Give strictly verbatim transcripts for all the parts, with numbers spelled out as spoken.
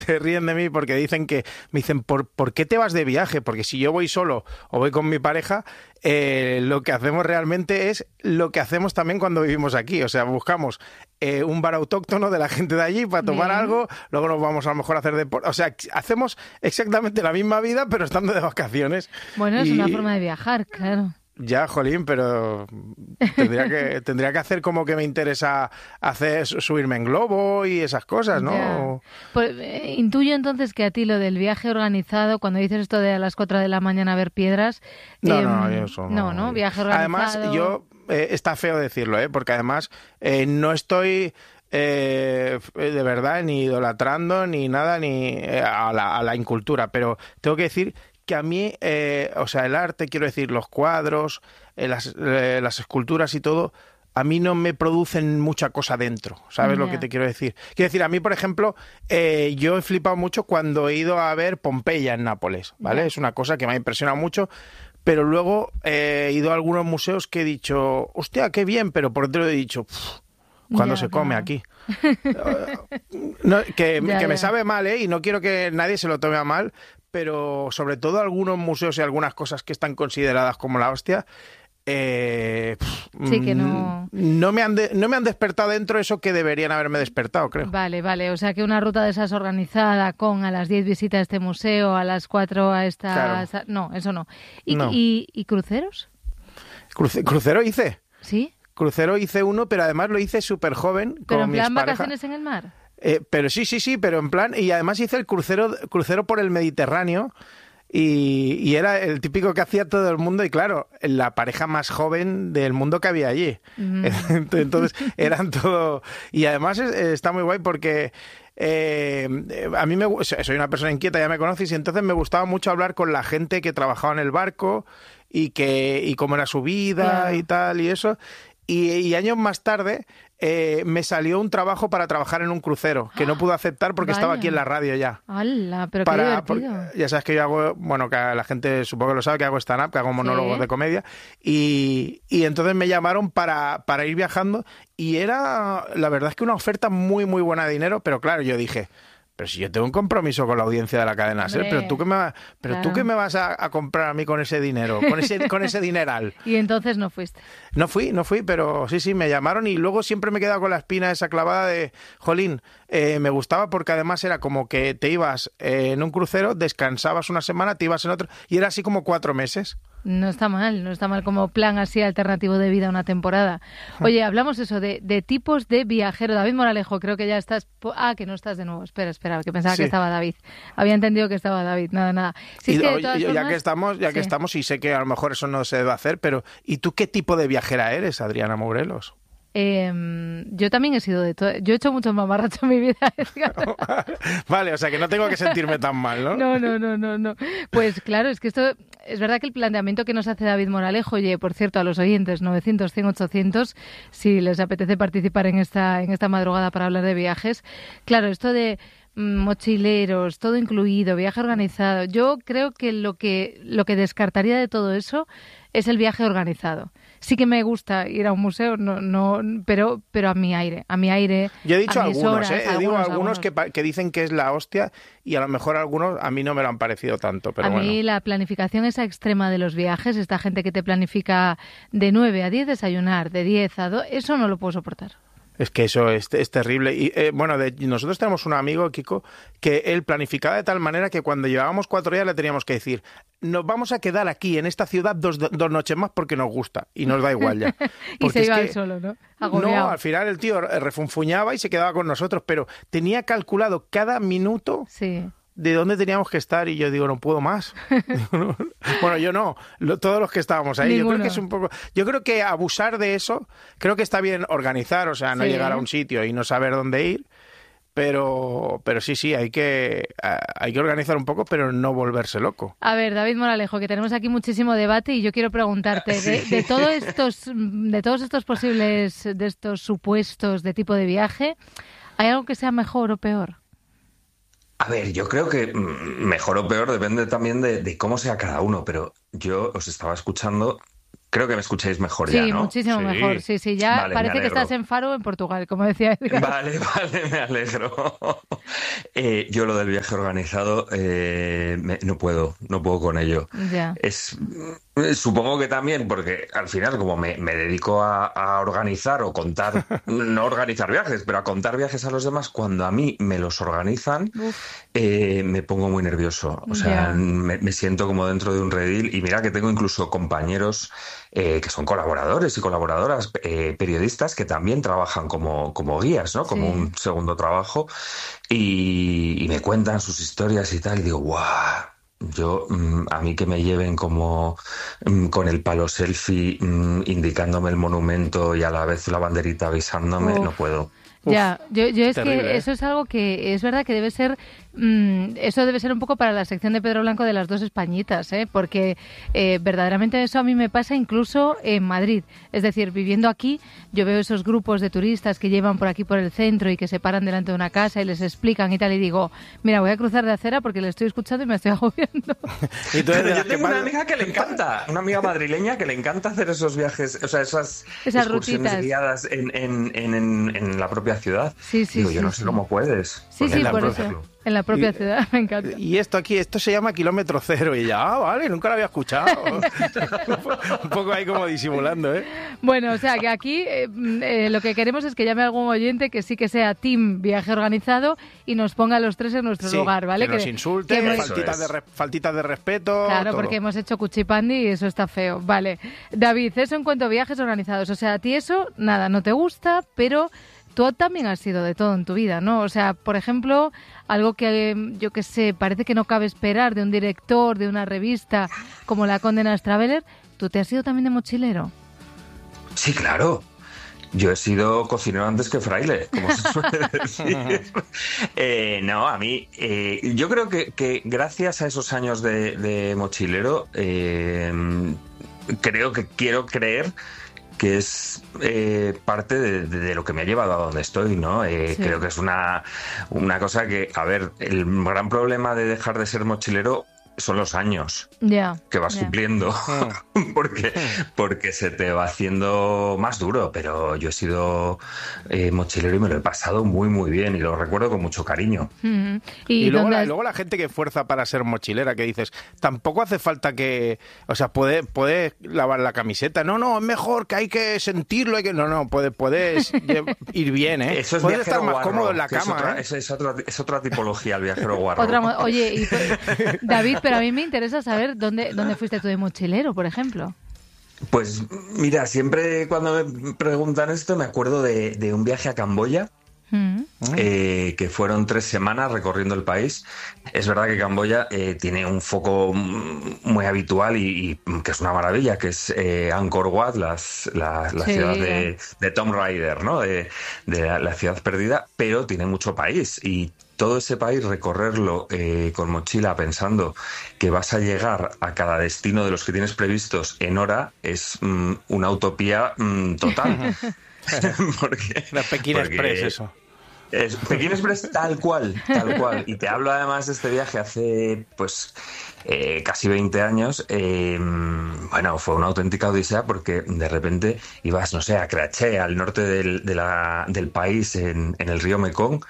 se ríen de mí porque dicen que, me dicen, ¿por, ¿por qué te vas de viaje? Porque si yo voy solo o voy con mi pareja, eh, lo que hacemos realmente es lo que hacemos también cuando vivimos aquí. O sea, buscamos eh, un bar autóctono de la gente de allí para tomar Bien. algo, luego nos vamos a lo mejor a hacer deporte. O sea, hacemos exactamente la misma vida, pero estando de vacaciones. Bueno, es Y- una forma de viajar, claro. Ya, jolín, pero tendría que tendría que hacer como que me interesa hacer subirme en globo y esas cosas, ¿no? Ya. Pues, eh, intuyo entonces que a ti lo del viaje organizado, cuando dices esto de a las cuatro de la mañana a ver piedras... No, em, no, yo eso no. No, ¿no? Viaje organizado... Además, yo... eh, está feo decirlo, ¿eh? Porque además eh, no estoy... Eh, de verdad ni idolatrando ni nada ni eh, a, la, a la incultura, pero tengo que decir que a mí, eh, o sea, el arte, quiero decir, los cuadros, eh, las, eh, las esculturas y todo, a mí no me producen mucha cosa dentro, ¿sabes Ya. lo que te quiero decir? Quiero decir, a mí, por ejemplo, eh, yo he flipado mucho cuando he ido a ver Pompeya en Nápoles, ¿vale? Ya. Es una cosa que me ha impresionado mucho, pero luego eh, he ido a algunos museos que he dicho, hostia, qué bien, pero por dentro he dicho, "Pff, ¿cuándo Ya, se come claro. aquí?" No, que, Ya, que me ya. sabe mal, ¿eh? Y no quiero que nadie se lo tome a mal, pero sobre todo algunos museos y algunas cosas que están consideradas como la hostia, eh, Sí, que no- mm, no me han de- no me han despertado dentro eso que deberían haberme despertado, creo. Vale, vale. O sea que una ruta de esas organizada con a las diez visita a este museo, a las cuatro a esta... Claro. esta- No, eso no. ¿Y, No. y, y cruceros? Cruce- crucero hice. ¿Sí? Crucero hice uno, pero además lo hice súper joven ¿Pero con en mi plan expareja. vacaciones en el mar? Eh, pero sí, sí, sí, pero en plan... Y además hice el crucero, crucero por el Mediterráneo y, y era el típico que hacía todo el mundo y claro, la pareja más joven del mundo que había allí. Mm. Entonces eran todo... Y además es- está muy guay porque... eh, a mí me gu- soy una persona inquieta, ya me conoces, y entonces me gustaba mucho hablar con la gente que trabajaba en el barco y que y cómo era su vida Claro. y tal y eso. Y, y años más tarde eh, me salió un trabajo para trabajar en un crucero, que no pude aceptar porque estaba Vaya. aquí en la radio ya. ¡Hala! Pero Para, qué divertido. porque ya sabes que yo hago, bueno, que la gente supongo que lo sabe, que hago stand-up, que hago monólogos Sí. de comedia, y, y entonces me llamaron para, para ir viajando, y era, la verdad es que una oferta muy, muy buena de dinero, pero claro, yo dije... Pero si yo tengo un compromiso con la audiencia de la cadena SER, Hombre, pero tú qué me, va- pero claro. tú qué me vas a, a comprar a mí con ese dinero, con ese, con ese dineral. Y entonces no fuiste. No fui, no fui, pero sí, sí, me llamaron y luego siempre me he quedado con la espina esa clavada de, jolín, eh, me gustaba porque además era como que te ibas eh, en un crucero, descansabas una semana, te ibas en otro, y era así como cuatro meses. No está mal, no está mal como plan así alternativo de vida una temporada. Oye, hablamos eso de, de tipos de viajero. David Moralejo, creo que ya estás... po- Ah, que no estás de nuevo. Espera, espera, que pensaba Sí. que estaba David. Había entendido que estaba David. Nada, nada. Si Y, es que de oye, todas ya formas- que estamos, ya que Sí. estamos, y sé que a lo mejor eso no se debe hacer, pero ¿y tú qué tipo de viajera eres, Adriana Morelos? Eh, yo también he sido de todo. Yo he hecho muchos mamarrachos en mi vida. Vale, o sea que no tengo que sentirme tan mal, ¿no? No, no, no, no, no. Pues claro, es que esto es verdad que el planteamiento que nos hace David Moralejo, oye, por cierto, a los oyentes, novecientos, cien, ochocientos, si les apetece participar en esta, en esta madrugada para hablar de viajes. Claro, esto de mm, mochileros, todo incluido, viaje organizado. Yo creo que lo que lo que descartaría de todo eso es el viaje organizado. Sí que me gusta ir a un museo, no, no, pero, pero a mi aire, a mi aire. Yo he dicho a mis algunos, horas, ¿eh? algunos, Digo algunos, algunos. Que, pa- que dicen que es la hostia y a lo mejor algunos a mí no me lo han parecido tanto, pero a bueno. mí la planificación esa extrema de los viajes, esta gente que te planifica de nueve a diez desayunar, de diez a dos, eso no lo puedo soportar. Es que eso es, es terrible. Y eh, bueno, de, nosotros tenemos un amigo, Kiko, que él planificaba de tal manera que cuando llevábamos cuatro días le teníamos que decir, nos vamos a quedar aquí en esta ciudad dos, dos noches más porque nos gusta y nos da igual ya. Y Porque se es iba que- él solo, ¿no? Agobiado. No, al final el tío refunfuñaba y se quedaba con nosotros, pero tenía calculado cada minuto Sí. de dónde teníamos que estar y yo digo, no puedo más. Bueno, yo no, lo- todos los que estábamos ahí. Yo Ninguno. creo que es un poco, yo creo que abusar de eso, creo que está bien organizar, o sea, no Sí. llegar a un sitio y no saber dónde ir, pero pero sí, sí, hay que a- hay que organizar un poco, pero no volverse loco. A ver, David Moralejo, que tenemos aquí muchísimo debate y yo quiero preguntarte, de, de todos estos, de todos estos posibles, de estos supuestos de tipo de viaje, ¿hay algo que sea mejor o peor? A ver, yo creo que mm, mejor o peor depende también de, de cómo sea cada uno, pero yo os estaba escuchando Creo que me escucháis mejor sí, ya, ¿no? Muchísimo Sí. mejor. Sí, sí, ya Vale, parece que estás en Faro, en Portugal, como decía Edgar. Vale, vale, me alegro. Eh, yo lo del viaje organizado eh, me- no puedo, no puedo con ello. Ya. Es, eh, supongo que también, porque al final como me, me dedico a, a organizar o contar, no organizar viajes, pero a contar viajes a los demás, cuando a mí me los organizan, Uf, eh, me pongo muy nervioso. O sea, ya. me, me siento como dentro de un redil y mira que tengo incluso compañeros eh, que son colaboradores y colaboradoras, eh, periodistas que también trabajan como, como guías, ¿no? Como Sí. un segundo trabajo y, y me cuentan sus historias y tal y digo, ¡guau! Yo, mm, a mí que me lleven como mm, con el palo selfie mm, indicándome el monumento y a la vez la banderita avisándome, no Uf. puedo. Uf, Ya, yo, yo es terrible, que ¿eh? eso es algo que es verdad que debe ser, mm, eso debe ser un poco para la sección de Pedro Blanco de las dos Españitas, ¿eh? Porque eh, verdaderamente eso a mí me pasa incluso en Madrid. Es decir, viviendo aquí, yo veo esos grupos de turistas que llevan por aquí por el centro y que se paran delante de una casa y les explican y tal, y digo, mira, voy a cruzar de acera porque le estoy escuchando y me estoy agobiando. Y tú eres Pero de yo las que tengo una pa- amiga que le encanta, una amiga madrileña que le encanta hacer esos viajes, o sea, esas, Esas excursiones rutitas. guiadas en, en, en, en- en la propia ciudad. Sí, sí, Digo, sí, yo no sí. sé cómo puedes. Sí, Pues sí, en la por propia- eso. En la propia Y- ciudad, me encanta. Y esto aquí, esto se llama kilómetro cero. Y ya, ah, vale, nunca lo había escuchado. Un poco ahí como disimulando, ¿eh? Bueno, o sea que aquí eh, mm, eh, lo que queremos es que llame algún oyente que sí que sea team viaje organizado y nos ponga a los tres en nuestro Sí, lugar, ¿vale? que nos insulten, que hemos- Eso faltitas, de es. re- faltitas de respeto. Claro, todo. porque hemos hecho cuchipandi y eso está feo. Vale. David, eso en cuanto a viajes organizados. O sea, a ti eso, nada, no te gusta, pero tú también has sido de todo en tu vida, ¿no? O sea, por ejemplo, algo que, eh, yo qué sé, parece que no cabe esperar de un director, de una revista como La Condenas Traveler, ¿tú te has sido también de mochilero? Sí, claro. Yo he sido cocinero antes que fraile, como se suele decir. Eh, no, a mí, eh, yo creo que, que gracias a esos años de, de mochilero, eh, creo que quiero creer que es eh, parte de, de- de lo que me ha llevado a donde estoy, ¿no? Eh, Sí. Creo que es una, una cosa que, a ver, el gran problema de dejar de ser mochilero son los años Ya. que vas ya. cumpliendo, porque, porque se te va haciendo más duro, pero yo he sido eh, mochilero y me lo he pasado muy, muy bien y lo recuerdo con mucho cariño. Ujú. ¿Y, Y luego dónde la, has- luego la gente que fuerza para ser mochilera, que dices, tampoco hace falta que, o sea, puede, puede lavar la camiseta. No, no, es mejor que hay que sentirlo. Hay que... No, no, puede, puedes lle- ir bien, ¿eh? Eso es puedes viajero estar más guarro, cómodo en la que es cama, otra, ¿eh? es, es otra, es otra tipología, el viajero guarro. Otra mo- Oye, y, pues, David, pero a mí me interesa saber dónde, dónde fuiste tú de mochilero, por ejemplo. Pues mira, siempre cuando me preguntan esto me acuerdo de, de un viaje a Camboya. Mm. eh, que fueron tres semanas recorriendo el país. Es verdad que Camboya eh, tiene un foco mm, muy habitual y, y que es una maravilla, que es eh, Angkor Wat, las- la, la Sí. ciudad de, de Tomb Raider, ¿no? De, de la, la ciudad perdida, pero tiene mucho país y todo ese país recorrerlo eh, con mochila pensando que vas a llegar a cada destino de los que tienes previstos en hora es mm, una utopía mm, total. porque, La Pekín porque- Express, eso. es Pekín Express tal cual, tal cual. Y te hablo además de este viaje hace pues eh, casi veinte años. Eh, bueno, fue una auténtica odisea porque de repente ibas, no sé, a Craché, al norte del, de la- del país, en, en el río Mekong.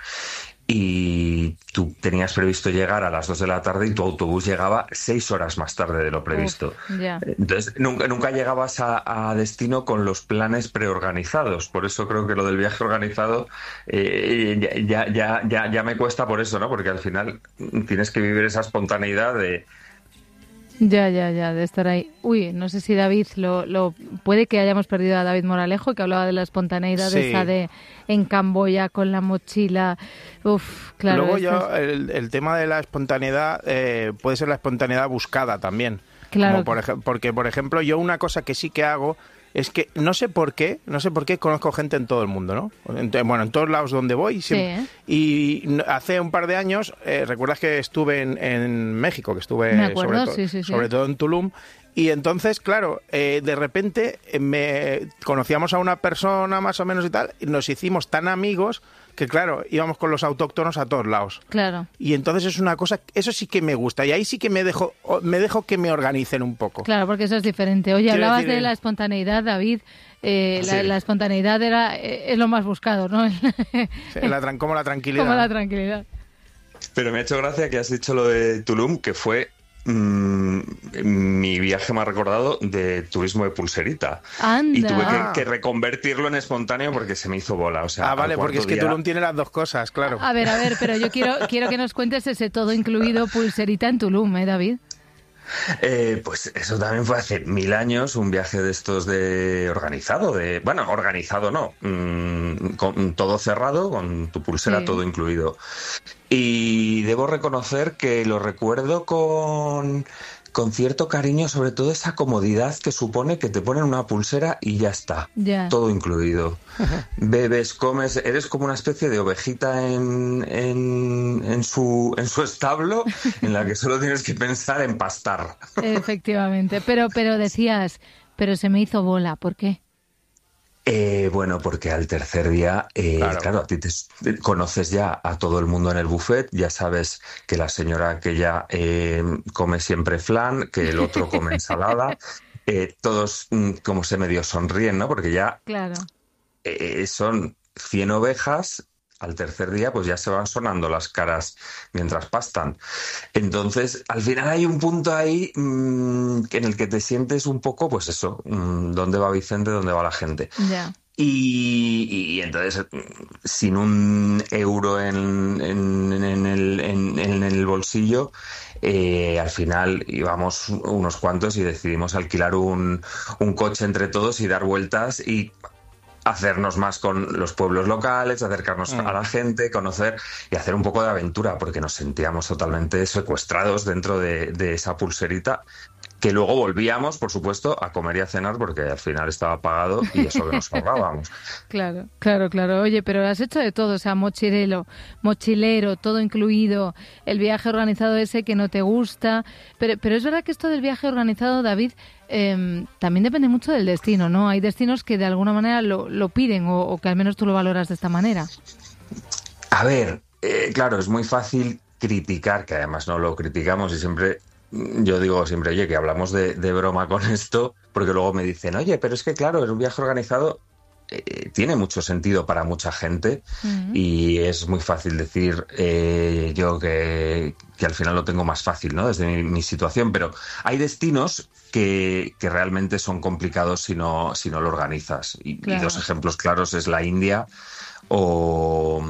Y tú tenías previsto llegar a las dos de la tarde y tu autobús llegaba seis horas más tarde de lo previsto. Uf, ya. Entonces, nunca, nunca llegabas a, a destino con los planes preorganizados. Por eso creo que lo del viaje organizado eh, ya, ya, ya, ya, ya me cuesta por eso, ¿no? Porque al final tienes que vivir esa espontaneidad de... Ya, ya, ya, de estar ahí. Uy, no sé si David, lo, lo puede que hayamos perdido a David Moralejo, que hablaba de la espontaneidad Sí. esa de en Camboya con la mochila. Uf, claro. Luego estas- yo, el, el tema de la espontaneidad eh, puede ser la espontaneidad buscada también. Claro. Como por ej- porque, por ejemplo, yo una cosa que sí que hago es que no sé por qué, no sé por qué conozco gente en todo el mundo, ¿no? En- bueno, en todos lados donde voy. siempre- Y n- hace un par de años, eh, ¿recuerdas que estuve en, en México? Que estuve Me acuerdo, sobre, to- sí, sí, sí. sobre todo en Tulum. Y entonces, claro, eh, de repente eh, me conocíamos a una persona más o menos y tal, y nos hicimos tan amigos que claro, íbamos con los autóctonos a todos lados. Claro. Y entonces es una cosa, eso sí que me gusta, y ahí sí que me dejo, me dejo que me organicen un poco. Claro, porque eso es diferente. Oye, Quiero hablabas decir, de la espontaneidad, David. Eh, la, sí. la espontaneidad era eh, es lo más buscado, ¿no? Sí, la, tran- como la tranquilidad. Como la tranquilidad. Pero me ha hecho gracia que has dicho lo de Tulum, que fue mmm, mi viaje más recordado de turismo de pulserita. Anda. Y tuve que, que reconvertirlo en espontáneo porque se me hizo bola. O sea, Ah, vale, al porque es cuarto que día- Tulum tiene las dos cosas, claro. A ver, a ver, pero yo quiero quiero que nos cuentes ese todo incluido pulserita en Tulum, ¿eh, David? Eh, pues eso también fue hace mil años, un viaje de estos de organizado, de bueno, organizado no, mmm, con todo cerrado, con tu pulsera Sí. todo incluido. Y debo reconocer que lo recuerdo con, con cierto cariño, sobre todo esa comodidad que supone que te ponen una pulsera y ya está, Ya. todo incluido. Bebes, comes, eres como una especie de ovejita en, en, en su, en su establo, en la que solo tienes que pensar en pastar. Efectivamente. Pero pero decías, pero se me hizo bola, ¿por qué? Eh, bueno, porque al tercer día, eh, Claro. claro. a ti te, te conoces ya a todo el mundo en el buffet, ya sabes que la señora que ya eh, come siempre flan, que el otro come ensalada, eh, todos mm, como se medio sonríen, ¿no? Porque ya Claro. eh, son cien ovejas, al tercer día pues ya se van sonando las caras mientras pastan. Entonces, al final hay un punto ahí mmm, en el que te sientes un poco, pues eso, mmm, ¿dónde va Vicente, dónde va la gente? Ya. Y, y entonces, sin un euro en, en, en el, en, en el bolsillo, eh, al final íbamos unos cuantos y decidimos alquilar un, un coche entre todos y dar vueltas y hacernos más con los pueblos locales, acercarnos Mm. a la gente, conocer y hacer un poco de aventura, porque nos sentíamos totalmente secuestrados dentro de, de esa pulserita, que luego volvíamos, por supuesto, a comer y a cenar, porque al final estaba pagado y eso que nos ahorrábamos. Claro, claro, claro. Oye, pero has hecho de todo, o sea, mochilero, mochilero, todo incluido, el viaje organizado ese que no te gusta. Pero, pero es verdad que esto del viaje organizado, David, eh, también depende mucho del destino, ¿no? Hay destinos que de alguna manera lo, lo piden o, o que al menos tú lo valoras de esta manera. A ver, eh, claro, es muy fácil criticar, que además no lo criticamos y siempre, yo digo siempre, oye, que hablamos de, de broma con esto, porque luego me dicen, oye, pero es que claro, es un viaje organizado, eh, tiene mucho sentido para mucha gente Uh-huh. y es muy fácil decir eh, yo que, que al final lo tengo más fácil, ¿no? Desde mi, mi situación, pero hay destinos que, que realmente son complicados si no, si no lo organizas. Y, Claro. y dos ejemplos claros es la India o...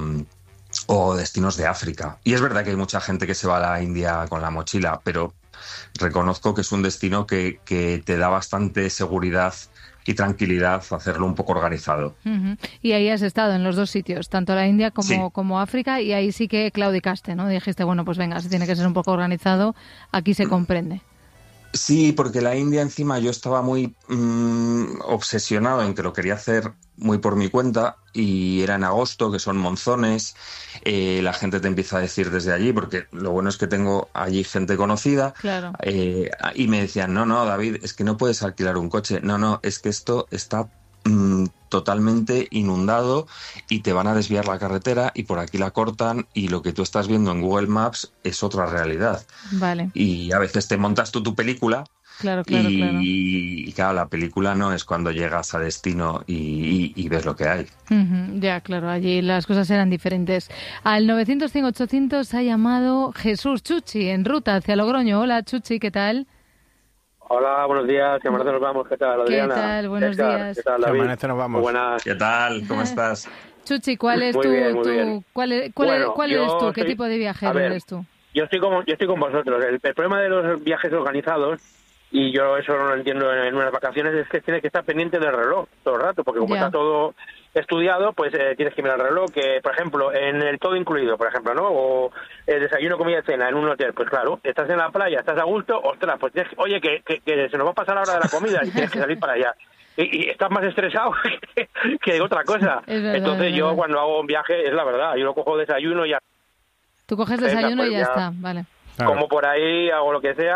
o destinos de África. Y es verdad que hay mucha gente que se va a la India con la mochila, pero reconozco que es un destino que, que te da bastante seguridad y tranquilidad hacerlo un poco organizado. Uh-huh. Y ahí has estado en los dos sitios, tanto la India como, Sí. como África, y ahí sí que claudicaste, ¿no? Dijiste, bueno, pues venga, si tiene que ser un poco organizado, aquí se comprende. Sí, porque la India encima yo estaba muy mmm, obsesionado en que lo quería hacer muy por mi cuenta y era en agosto, que son monzones, eh, la gente te empieza a decir desde allí, porque lo bueno es que tengo allí gente conocida, Claro. eh, y me decían, no, no, David, es que no puedes alquilar un coche, no, no, es que esto está mmm, totalmente inundado y te van a desviar la carretera y por aquí la cortan y lo que tú estás viendo en Google Maps es otra realidad. Vale, Y a veces te montas tú tu película claro, claro, y, claro. y claro, la película no es cuando llegas a destino y, y- y ves lo que hay. Ujú, ya, claro, allí las cosas eran diferentes. Al novecientos cien ochocientos ha llamado Jesús Chuchi en ruta hacia Logroño. Hola, Chuchi, ¿qué tal? Hola, buenos días, que amanece nos vamos, ¿qué tal, ¿Qué Adriana? tal? Buenos ¿Qué tal? días. ¿Qué tal, Que David? amanece nos vamos. Muy buenas. ¿Qué tal? ¿Cómo estás? Chuchi, ¿cuál es Muy tu, bien, muy tu- bien. cuál, es- cuál, Bueno, cuál yo eres tú? ¿Qué soy- tipo de viajero a ver, eres tú? Yo estoy con, yo estoy con vosotros. El, el problema de los viajes organizados, y yo eso no lo entiendo en, en unas vacaciones, es que tienes que estar pendiente del reloj todo el rato, porque como Ya. está todo estudiado, pues eh, tienes que mirar el reloj, que por ejemplo, en el todo incluido, por ejemplo, ¿no? O el desayuno, comida y cena en un hotel, pues claro, estás en la playa, estás a gusto, ostras, pues tienes, oye, que, que, que se nos va a pasar la hora de la comida y tienes que salir para allá. Y, y estás más estresado que, que de otra cosa. Es verdad, Entonces es yo verdad. cuando hago un viaje, es la verdad, yo lo cojo desayuno y ya Tú coges Venga, desayuno pues y ya, ya. está, vale. Claro. como por ahí, hago lo que sea,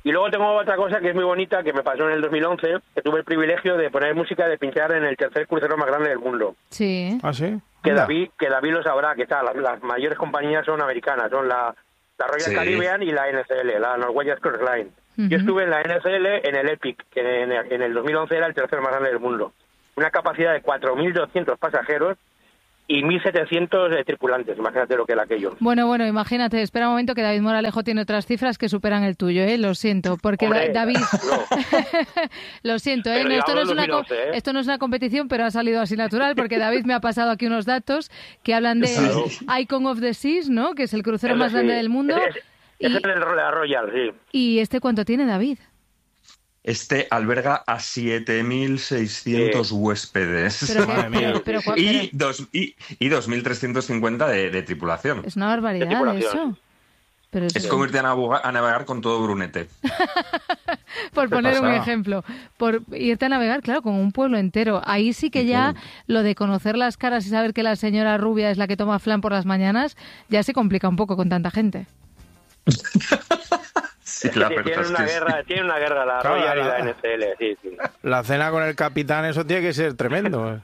Y luego tengo otra cosa que es muy bonita, que me pasó en el dos mil once, que tuve el privilegio de poner música, de pinchar en el tercer crucero más grande del mundo. Sí. ¿Ah, sí? Que Anda. David, que David lo sabrá, que está, las, las mayores compañías son americanas, son la, la Royal Sí. Caribbean y la N C L, la Norwegian Cruise Line. Ujú. Yo estuve en la N C L en el Epic, que en el, en el dos mil once era el tercer más grande del mundo. Una capacidad de cuatro mil doscientos pasajeros y mil setecientos eh, tripulantes, imagínate lo que era aquello. Bueno, bueno, imagínate, espera un momento que David Moralejo tiene otras cifras que superan el tuyo, ¿eh? Lo siento, porque Hombre, Da- David... no. Lo siento, ¿eh? Pero No, esto, no digamos es una co- dos mil once, ¿eh? esto no es una competición, pero ha salido así natural, porque David me ha pasado aquí unos datos que hablan de Claro. Icon of the Seas, ¿no? Que es el crucero Ese más grande sí. del mundo. Ese- ese es el de la Royal, sí. ¿Y este cuánto tiene, David? Este alberga a siete mil seiscientos Sí. huéspedes. Pero, que- Madre mía. pero- pero cua- y, pero dos, y, y dos mil trescientos cincuenta de, de tripulación. es una barbaridad tripulación. eso. Pero es, Es como irte a, navegar- a navegar con todo Brunete. por poner un pasaba? ejemplo, por irte a navegar, claro, con un pueblo entero. Ahí sí que ya lo de conocer las caras y saber que la señora rubia es la que toma flan por las mañanas, ya se complica un poco con tanta gente. Sí, Es que la sí, verdad tiene es una que sí. guerra, tiene una guerra la Claro, Royal y la- la N C L, sí, sí. La cena con el capitán, eso tiene que ser tremendo.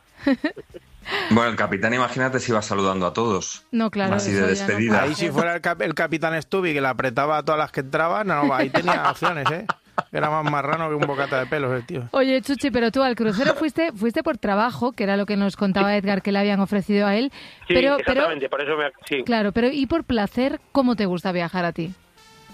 Bueno, el capitán, imagínate si iba saludando a todos. No, claro, Así de eso ya no despedida. puede Ahí si ser. fuera el, cap- el capitán Stubby que le apretaba a todas las que entraban, no, ahí tenía opciones, ¿eh? Era más marrano que un bocata de pelos el tío. Oye, Chuchi, pero tú al crucero fuiste fuiste por trabajo, que era lo que nos contaba Edgar que le habían ofrecido a él. Sí, pero, pero exactamente, por eso me... Sí. claro, pero ¿y por placer cómo te gusta viajar a ti?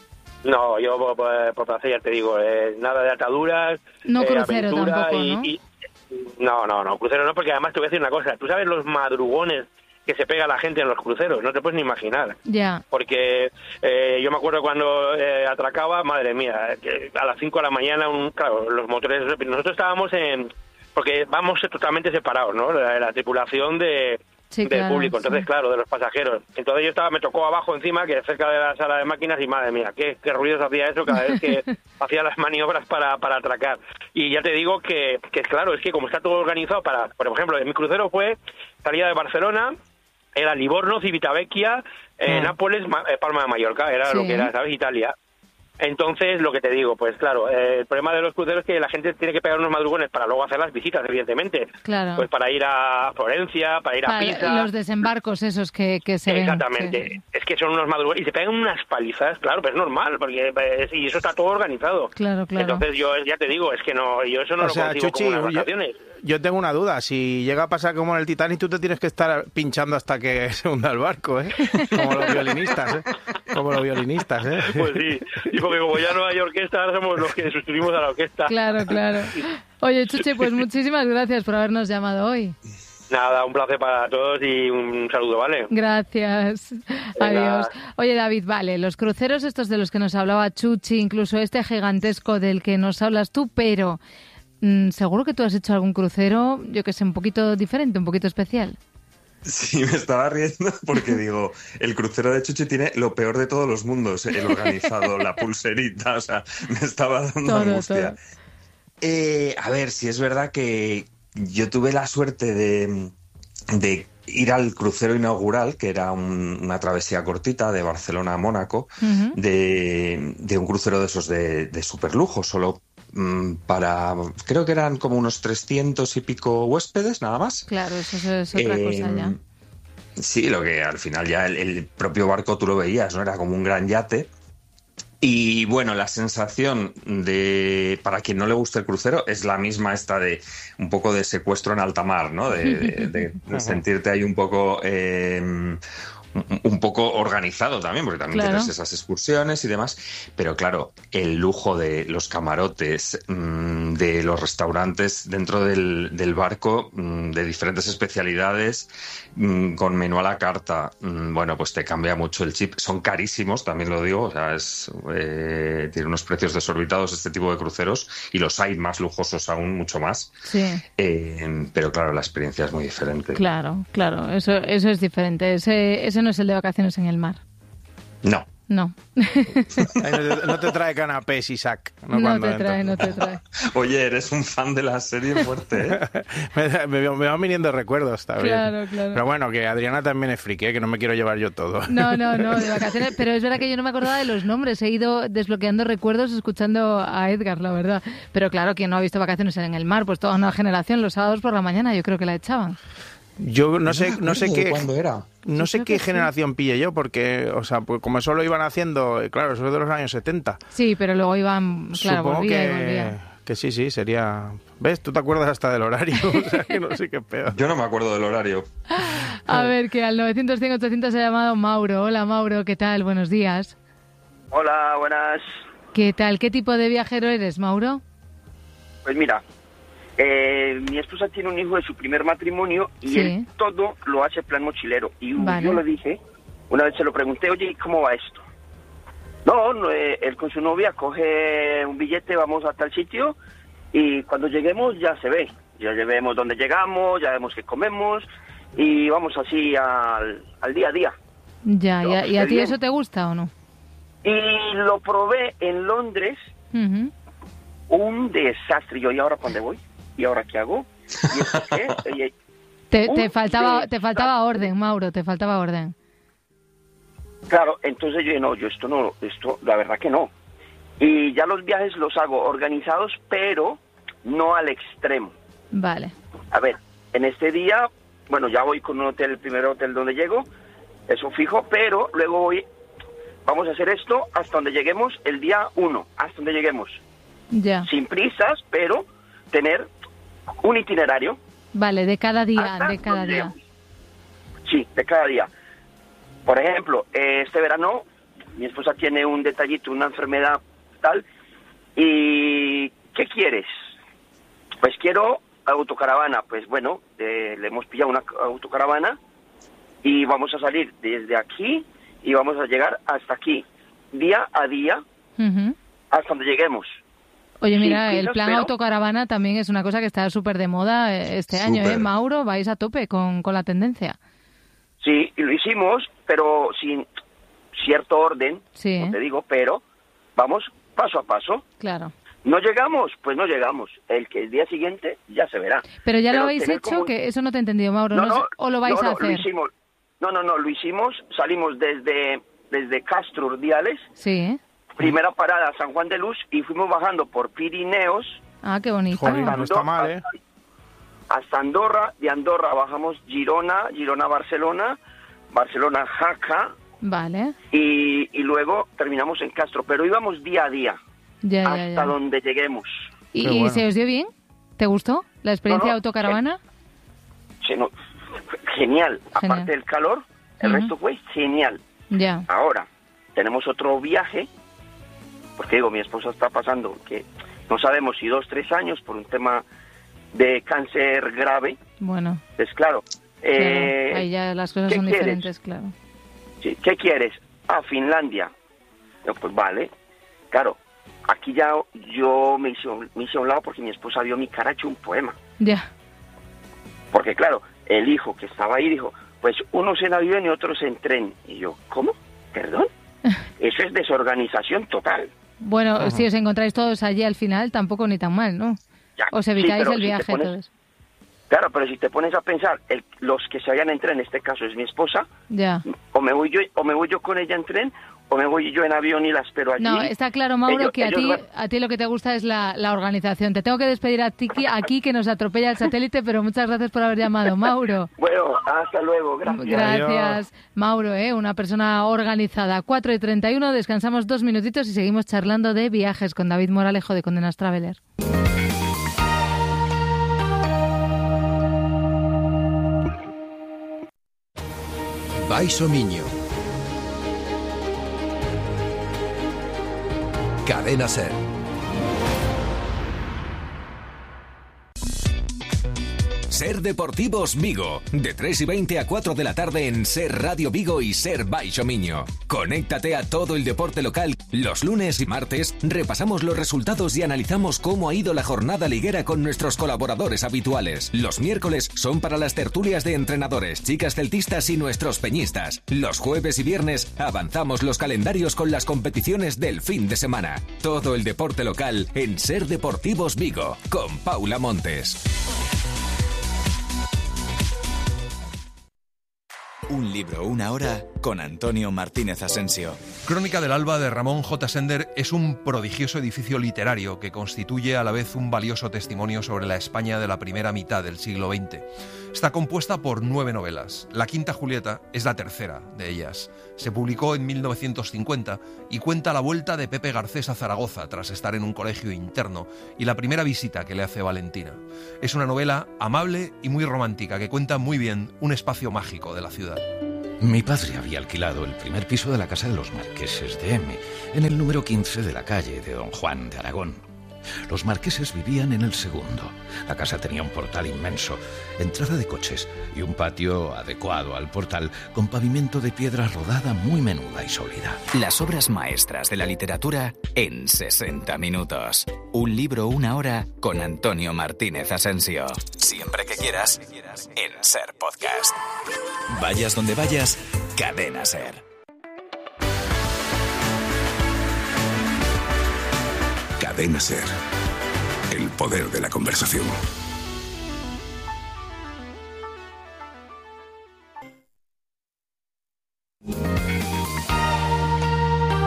No, yo por, por, por placer ya te digo, eh, nada de ataduras, No eh, crucero aventura tampoco, y, ¿no? y- no, no, no, crucero no, porque además te voy a decir una cosa, tú sabes los madrugones que se pega la gente en los cruceros, no te puedes ni imaginar. Ya, Porque eh, yo me acuerdo cuando eh, atracaba, madre mía, que a las cinco de la mañana, un, claro, los motores, nosotros estábamos en, porque vamos totalmente separados, ¿no? La, la tripulación de Sí, del claro, público, entonces sí. claro, de los pasajeros. Entonces yo estaba, me tocó abajo encima, que cerca de la sala de máquinas, y madre mía, qué, qué ruidos hacía eso cada vez que hacía las maniobras para, para atracar. Y ya te digo que, que claro, es que como está todo organizado para, por ejemplo, mi crucero fue salida de Barcelona, era Livorno, Civitavecchia, eh, Ah. Nápoles, Ma- eh, Palma de Mallorca, era Sí. lo que era, ¿sabes? Italia. Entonces, lo que te digo, pues claro, eh, el problema de los cruceros es que la gente tiene que pegar unos madrugones para luego hacer las visitas, evidentemente. claro. Pues para ir a Florencia, para ir a Para Pisa. los desembarcos esos que, que se ven. Exactamente. Sí. Es que son unos madrugones y se pegan unas palizas, claro, pero es normal, porque eh, y eso está todo organizado. Claro, claro. Entonces yo ya te digo, es que no, yo eso no O lo sea, consigo Chuchi, como unas yo- vacaciones. Yo tengo una duda. Si llega a pasar como en el Titanic, tú te tienes que estar pinchando hasta que se hunda el barco, ¿eh? Como los violinistas, ¿eh? Como los violinistas, ¿eh? Pues sí, y porque como ya no hay orquesta, ahora somos los que sustituimos a la orquesta. Claro, claro. Oye, Chuchi, pues muchísimas gracias por habernos llamado hoy. Nada, un placer para todos y un saludo, ¿vale? Gracias. Venga. Adiós. Oye, David, vale, los cruceros estos de los que nos hablaba Chuchi, incluso este gigantesco del que nos hablas tú, pero mm, seguro que tú has hecho algún crucero, yo que sé, un poquito diferente, un poquito especial. Sí, me estaba riendo porque digo, el crucero de Chuchi tiene lo peor de todos los mundos, el organizado, la pulserita, o sea, me estaba dando Todo, angustia. todo. Eh, a ver, si es verdad que yo tuve la suerte de, de ir al crucero inaugural, que era un- una travesía cortita de Barcelona a Mónaco, Ujú. de, de un crucero de esos de, de superlujo, solo mm, para, creo que eran como unos trescientos y pico huéspedes, nada más. Claro, eso es, es otra Eh, cosa ya. Sí, lo que al final ya el, el propio barco tú lo veías, ¿no? Era como un gran yate. Y bueno, la sensación de, para quien no le guste el crucero, es la misma esta de un poco de secuestro en alta mar, ¿no? De, de- de sentirte ahí un poco... eh, un- un poco organizado también, porque también Claro. tienes esas excursiones y demás, pero claro, el lujo de los camarotes, mmm, de los restaurantes dentro del, del barco, mmm, de diferentes especialidades, mmm, con menú a la carta, mmm, bueno, pues te cambia mucho el chip. Son carísimos, también lo digo, o sea, es, eh, tiene unos precios desorbitados este tipo de cruceros, y los hay más lujosos aún, mucho más, Sí. eh, pero claro, la experiencia es muy diferente. Claro, claro, eso, eso es diferente. Ese, ese no es el de vacaciones en el mar. No, No. Ay, no, te, no te trae canapés, Isaac. No, No cuando te entra. trae, no te trae. Oye, eres un fan de la serie fuerte, ¿eh? me, me, me van viniendo recuerdos, está bien. Claro, claro. Pero bueno, que Adriana también es friki, ¿eh? Que no me quiero llevar yo todo. No, no, no, de vacaciones. Pero es verdad que yo no me acordaba de los nombres. He ido desbloqueando recuerdos escuchando a Edgar, la verdad. Pero claro, quien no ha visto Vacaciones en el Mar, pues toda una generación, los sábados por la mañana, yo creo que la echaban. Yo no sé, me no sé acuerdo de qué, cuándo era. no sé creo qué que sí. generación pille yo, porque, o sea, pues como eso lo iban haciendo, eh, claro, eso es de los años setenta. Sí, pero luego iban, claro, Supongo volvía que, y volvía. que sí, sí, sería... ¿Ves? Tú te acuerdas hasta del horario, o sea, que no sé qué peor. Yo no me acuerdo del horario. A ver, que al novecientos cien ochocientos se ha llamado Mauro. Hola, Mauro, ¿qué tal? Buenos días. Hola, buenas. ¿Qué tal? ¿Qué tipo de viajero eres, Mauro? Pues mira, eh, mi esposa tiene un hijo de su primer matrimonio y Sí. él todo lo hace plan mochilero. Y Vale. yo le dije, una vez se lo pregunté, oye, ¿y cómo va esto? No, no eh, él con su novia coge un billete, vamos a tal sitio y cuando lleguemos ya se ve. Ya vemos dónde llegamos, ya vemos qué comemos y vamos así al, al día a día. Ya, No, ¿y a, y a pues ti bien. eso te gusta o no? Y lo probé en Londres, Ujú. un desastre. Yo, ¿y ahora para dónde voy? ¿Y ahora qué hago? ¿Y esto qué? Oye, Te, Un te faltaba te desastre. faltaba orden, Mauro, te faltaba orden. claro, entonces yo dije, no, yo esto no, esto, la verdad que no. Y ya los viajes los hago organizados, pero no al extremo. Vale. A ver, en este día, bueno, ya voy con un hotel, el primer hotel donde llego, eso fijo, pero luego voy, vamos a hacer esto hasta donde lleguemos el día uno, hasta donde lleguemos. Ya. Sin prisas, pero tener un itinerario. Vale, de cada día, hasta de cada donde día. lleguemos. Sí, de cada día. Por ejemplo, eh, este verano mi esposa tiene un detallito, una enfermedad tal, y ¿qué quieres? Pues quiero autocaravana. Pues bueno, eh, le hemos pillado una autocaravana y vamos a salir desde aquí y vamos a llegar hasta aquí, día a día, Ujú. hasta donde lleguemos. Oye, Sí, mira, el prisas, plan pero- autocaravana también es una cosa que está súper de moda eh, este año, ¿eh? Súper. Mauro, vais a tope con, con la tendencia. Sí, y lo hicimos, pero sin cierto orden, Sí, como ¿eh? te digo, pero vamos paso a paso. Claro. No llegamos, pues no llegamos. El que el día siguiente ya se verá. Pero ya lo Pero habéis tener hecho, como un- que eso no te he entendido, Mauro, ¿no? sé- ¿O lo vais no, a no, hacer? Lo hicimos. No, no, no, lo hicimos. Salimos desde, desde Castro Urdiales, Sí, ¿eh? primera parada San Juan de Luz, y fuimos bajando por Pirineos Ah, qué bonito. Joder, no está mal, ¿eh? hasta Andorra. De Andorra bajamos Girona, Girona-Barcelona, Barcelona-Jaca, Vale, y, y luego terminamos en Castro. Pero íbamos día a día, ya, ya, hasta ya. donde lleguemos. ¿Y, Qué y bueno. se os dio bien? ¿Te gustó la experiencia No, no, de autocaravana? Sí, no, genial. Genial. Aparte del calor, el Ujú. resto fue genial. Ya. Ahora, tenemos otro viaje, porque digo, mi esposa está pasando que no sabemos si dos, tres años por un tema de cáncer grave. Bueno, Pues claro, claro, eh, ahí ya las cosas ¿qué son quieres? diferentes, claro. sí, ¿qué quieres? Ah, Finlandia. Yo, pues vale. Claro, aquí ya yo me hice, un- me hice a un lado porque mi esposa vio mi cara hecho un poema. Ya, Porque claro, el hijo que estaba ahí dijo, pues unos en avión y otros en tren. Y yo, ¿cómo? ¿Perdón? Eso es desorganización total. bueno, si os encontráis todos allí al final, tampoco ni tan mal, ¿no? Ya, Os sí, evitáis pero el si te viaje, pones- todo eso. Claro, pero si te pones a pensar, el- los que se vayan en tren, en este caso es mi esposa, Ya. o me voy yo o me voy yo con ella en tren, o me voy yo en avión y la espero allí. No, está claro, Mauro, Ellos- que a ellos ti, van- a ti lo que te gusta es la, la organización. Te tengo que despedir a ti aquí, que nos atropella el satélite, pero muchas gracias por haber llamado, Mauro. Bueno, hasta luego, gracias. Gracias, Mauro, ¿eh? Una persona organizada. cuatro y treinta y uno, descansamos dos minutitos y seguimos charlando de viajes con David Moralejo de Condenas Traveler. Vais o Miño. Cadena Ser. Ser Deportivos Vigo, de tres y veinte a cuatro de la tarde en Ser Radio Vigo y Ser Baixo Miño. Conéctate a todo el deporte local. Los lunes y martes repasamos los resultados y analizamos cómo ha ido la jornada liguera con nuestros colaboradores habituales. Los miércoles son para las tertulias de entrenadores, chicas celtistas y nuestros peñistas. Los jueves y viernes avanzamos los calendarios con las competiciones del fin de semana. Todo el deporte local en Ser Deportivos Vigo, con Paula Montes. Un libro, una hora, con Antonio Martínez Asensio. Crónica del Alba de Ramón J. Sender es un prodigioso edificio literario que constituye a la vez un valioso testimonio sobre la España de la primera mitad del siglo veinte. Está compuesta por nueve novelas. La Quinta Julieta es la tercera de ellas. Se publicó en mil novecientos cincuenta y cuenta la vuelta de Pepe Garcés a Zaragoza tras estar en un colegio interno y la primera visita que le hace Valentina. Es una novela amable y muy romántica que cuenta muy bien un espacio mágico de la ciudad. Mi padre había alquilado el primer piso de la casa de los marqueses de M, en el número quince de la calle de Don Juan de Aragón. Los marqueses vivían en el segundo. La casa tenía un portal inmenso, entrada de coches y un patio adecuado al portal con pavimento de piedra rodada muy menuda y sólida. Las obras maestras de la literatura en sesenta minutos. Un libro, una hora, con Antonio Martínez Asensio. Siempre que quieras, en Ser Podcast. Vayas donde vayas, Cadena Ser. Cadena Ser. El poder de la conversación.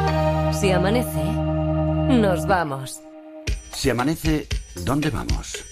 Si amanece, nos vamos. Si amanece, ¿dónde vamos?